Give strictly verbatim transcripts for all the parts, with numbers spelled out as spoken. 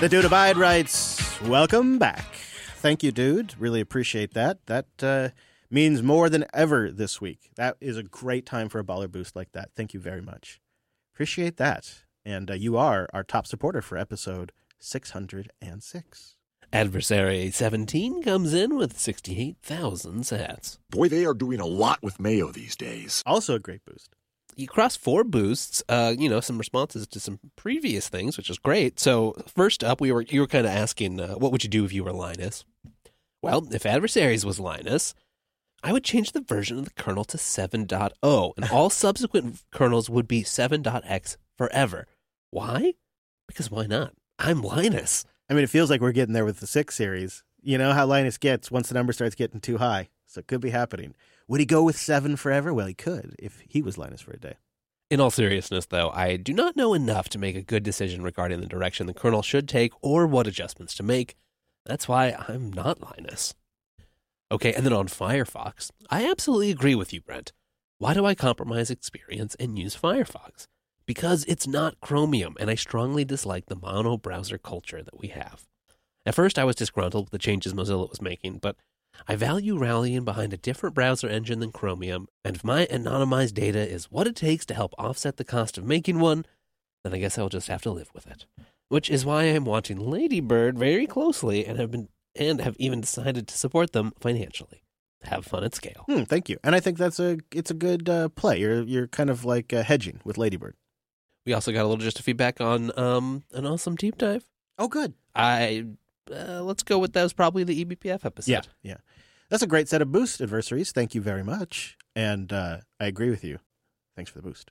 The Dude Abide writes, welcome back. Thank you, dude. Really appreciate that. That uh, means more than ever this week. That is a great time for a baller boost like that. Thank you very much. Appreciate that. And uh, you are our top supporter for episode six hundred six. Adversary seventeen comes in with sixty-eight thousand sats. Boy, they are doing a lot with Mayo these days. Also a great boost. You crossed four boosts, uh, you know, some responses to some previous things, which is great. So first up, we were you were kind of asking, uh, what would you do if you were Linus? Well, if Adversaries was Linus, I would change the version of the kernel to seven point oh, and all subsequent kernels would be seven point x forever. Why? Because why not? I'm Linus. I mean, it feels like we're getting there with the six series. You know how Linus gets once the number starts getting too high. So it could be happening. Would he go with seven forever? Well, he could if he was Linus for a day. In all seriousness, though, I do not know enough to make a good decision regarding the direction the kernel should take or what adjustments to make. That's why I'm not Linus. Okay, and then on Firefox, I absolutely agree with you, Brent. Why do I compromise experience and use Firefox? Because it's not Chromium, and I strongly dislike the mono browser culture that we have. At first, I was disgruntled with the changes Mozilla was making, but I value rallying behind a different browser engine than Chromium, and if my anonymized data is what it takes to help offset the cost of making one, then I guess I'll just have to live with it. Which is why I'm watching Ladybird very closely and have been and have even decided to support them financially. Have fun at scale. Hmm, thank you. And I think that's a it's a good uh, play. You're you're kind of like uh, hedging with Ladybird. We also got a little just feedback on um, an awesome deep dive. Oh, good. I uh, let's go with that was probably the E B P F episode. Yeah, yeah. That's a great set of boost adversaries. Thank you very much. And uh, I agree with you. Thanks for the boost.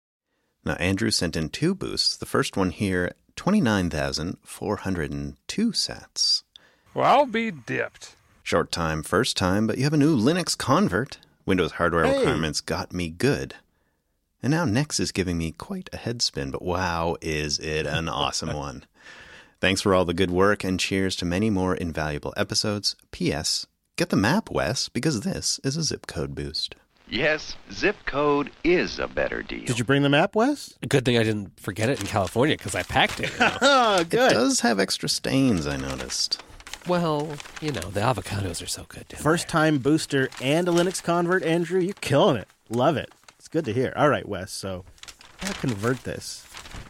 Now, Andrew sent in two boosts. The first one here, twenty-nine thousand four hundred two sats. Well, I'll be dipped. Short time, first time, but you have a new Linux convert. Windows hardware Hey. requirements got me good. And now Nex is giving me quite a head spin, but wow, is it an awesome one. Thanks for all the good work, and cheers to many more invaluable episodes. P S. Get the map, Wes, because this is a zip code boost. Yes, zip code is a better deal. Did you bring the map, Wes? Good thing I didn't forget it in California because I packed it. You know? Oh, It good. does have extra stains, I noticed. Well, you know, the avocados are so good. First time booster and a Linux convert, Andrew. You're killing it. Love it. It's good to hear. All right, Wes. So I gotta convert this.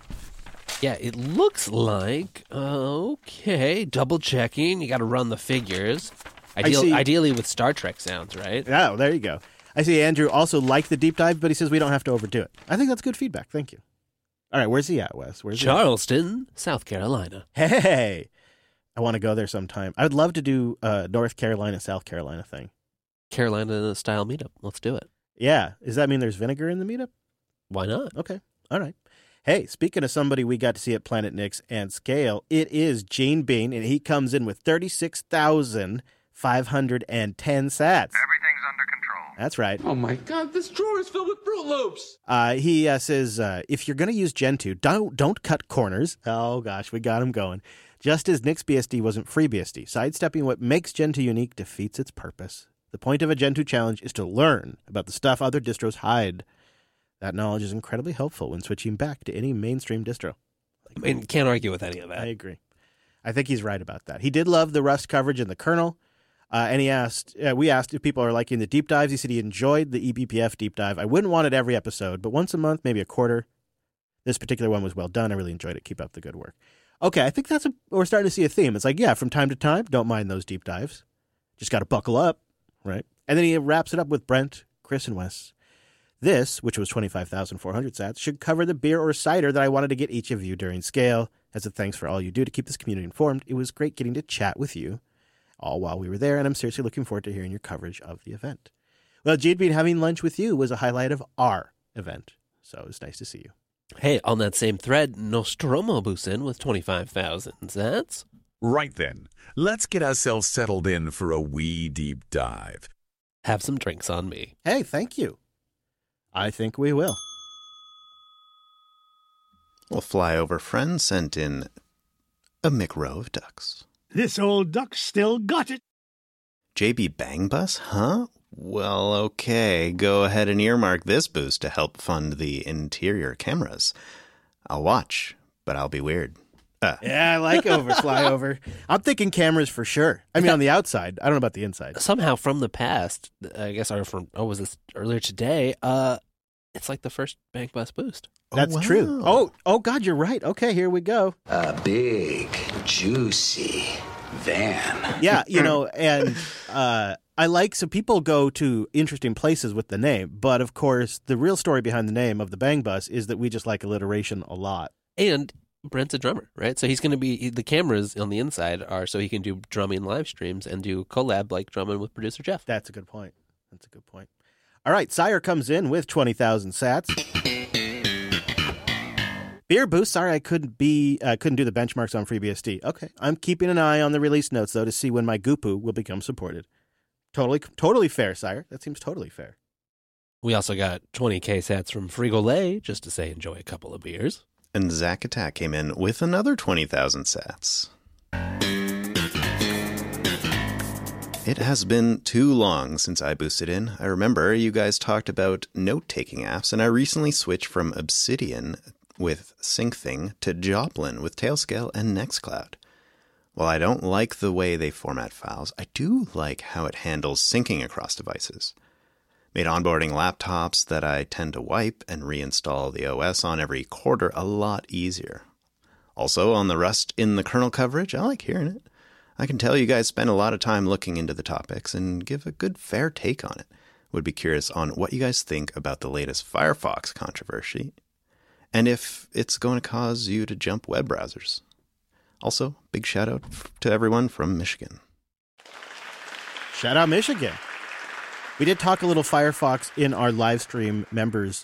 Yeah, it looks like, okay, double checking. You got to run the figures. Ideal, see- ideally with Star Trek sounds, right? Oh, there you go. I see Andrew also liked the deep dive, but he says we don't have to overdo it. I think that's good feedback. Thank you. All right, where's he at, Wes? Where's he at? Charleston, South Carolina. Hey, I want to go there sometime. I would love to do a North Carolina, South Carolina thing. Carolina style meetup. Let's do it. Yeah. Does that mean there's vinegar in the meetup? Why not? Okay. All right. Hey, speaking of somebody we got to see at Planet Nix and Scale, it is Gene Bean, and he comes in with thirty-six thousand five hundred ten sats. Everything's under control. That's right. Oh my god, this drawer is filled with Fruit Loops! Uh, he uh, says, uh, if you're going to use Gentoo, don't, don't cut corners. Oh, gosh, we got him going. Just as NixBSD wasn't FreeBSD, sidestepping what makes Gentoo unique defeats its purpose. The point of a Gentoo challenge is to learn about the stuff other distros hide. That knowledge is incredibly helpful when switching back to any mainstream distro. I mean, can't argue with any of that. I agree. I think he's right about that. He did love the Rust coverage in the kernel, uh, and he asked, uh, we asked if people are liking the deep dives. He said he enjoyed the E B P F deep dive. I wouldn't want it every episode, but once a month, maybe a quarter. This particular one was well done. I really enjoyed it. Keep up the good work. Okay, I think that's a, we're starting to see a theme. It's like, yeah, from time to time, don't mind those deep dives. Just got to buckle up, right? And then he wraps it up with Brent, Chris, and Wes. This, which was twenty-five thousand four hundred sats, should cover the beer or cider that I wanted to get each of you during Scale. As a thanks for all you do to keep this community informed, it was great getting to chat with you all while we were there, and I'm seriously looking forward to hearing your coverage of the event. Well, Gene Bean, having lunch with you was a highlight of our event, so it was nice to see you. Hey, on that same thread, Nostromo boosts in with twenty-five thousand sats. Right then, let's get ourselves settled in for a wee deep dive. Have some drinks on me. Hey, thank you. I think we will. Well, Flyover Friend sent in a McRow of ducks. This old duck still got it. J B Bang Bus, huh? Well, okay. Go ahead and earmark this boost to help fund the interior cameras. I'll watch, but I'll be weird. Yeah, I like over, fly over. I'm thinking cameras for sure. I mean, on the outside. I don't know about the inside. Somehow from the past, I guess, or from, oh, was this earlier today? Uh, it's like the first Bank Bus Boost. That's Oh, wow. true. Oh, oh, God, you're right. Okay, here we go. A big, juicy van. Yeah, you know, and uh, I like, so people go to interesting places with the name, but of course, the real story behind the name of the Bang Bus is that we just like alliteration a lot. And Brent's a drummer, right? So he's going to be, the cameras on the inside are so he can do drumming live streams and do collab like drumming with producer Jeff. That's a good point. That's a good point. All right, Sire comes in with twenty thousand sats. Beer Boost, sorry I couldn't be uh, couldn't do the benchmarks on FreeBSD. Okay, I'm keeping an eye on the release notes, though, to see when my Goopoo will become supported. Totally, totally fair, Sire. That seems totally fair. We also got twenty K sats from Frigolay, just to say enjoy a couple of beers. And Zack Attack came in with another twenty thousand sats. It has been too long since I boosted in. I remember you guys talked about note-taking apps, and I recently switched from Obsidian with SyncThing to Joplin with Tailscale and Nextcloud. While I don't like the way they format files, I do like how it handles syncing across devices. Made onboarding laptops that I tend to wipe and reinstall the O S on every quarter a lot easier. Also, on the Rust in the kernel coverage, I like hearing it. I can tell you guys spend a lot of time looking into the topics and give a good fair take on it. Would be curious on what you guys think about the latest Firefox controversy, and if it's going to cause you to jump web browsers. Also, big shout out to everyone from Michigan. Shout out Michigan. We did talk a little Firefox in our live stream members